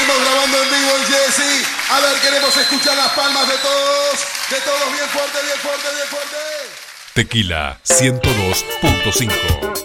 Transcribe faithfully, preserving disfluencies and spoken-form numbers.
Seguimos grabando en vivo en Jessy. A ver, queremos escuchar las palmas de todos. De todos bien fuerte, bien fuerte, bien fuerte. Tequila ciento dos punto cinco.